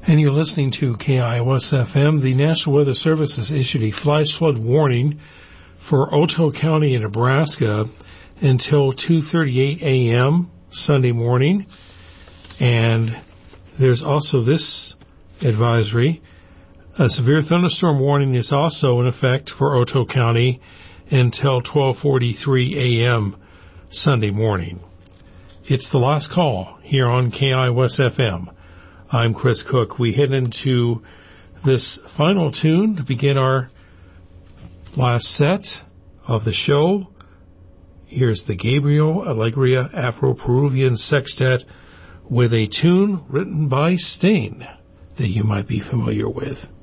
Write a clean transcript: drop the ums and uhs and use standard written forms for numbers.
And you're listening to KIOS FM. The National Weather Service has issued a flash flood warning for Otoe County in Nebraska until 2:38 a.m. Sunday morning. And there's also this advisory. A severe thunderstorm warning is also in effect for Otoe County until 12:43 a.m. Sunday morning. It's the last call here on KIOS FM. I'm Chris Cook. We head into this final tune to begin our last set of the show. Here's the Gabriel Alegria Afro-Peruvian Sextet with a tune written by Sting that you might be familiar with.